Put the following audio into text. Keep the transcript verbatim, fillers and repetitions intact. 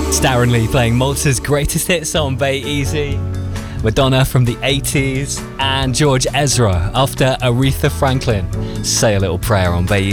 Darren Lee playing Malta's greatest hits on Bay Easy. Madonna from the eighties and George Ezra after Aretha Franklin. Say a Little Prayer on Bay Easy.